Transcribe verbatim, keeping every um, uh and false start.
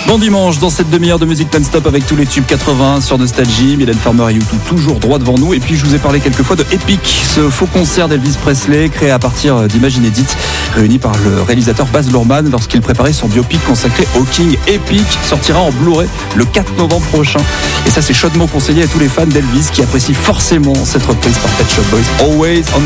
Bon dimanche, dans cette demi-heure de musique non-stop avec tous les tubes quatre-vingts sur Nostalgie, Mylène Farmer et U deux toujours droit devant nous. Et puis je vous ai parlé quelques fois de Epic, ce faux concert d'Elvis Presley créé à partir d'images inédites réunies par le réalisateur Baz Luhrmann lorsqu'il préparait son biopic consacré au King. Epic sortira en Blu-ray le quatre novembre prochain. Et ça c'est chaudement conseillé à tous les fans d'Elvis qui apprécient forcément cette reprise par Pet Shop Boys, Always on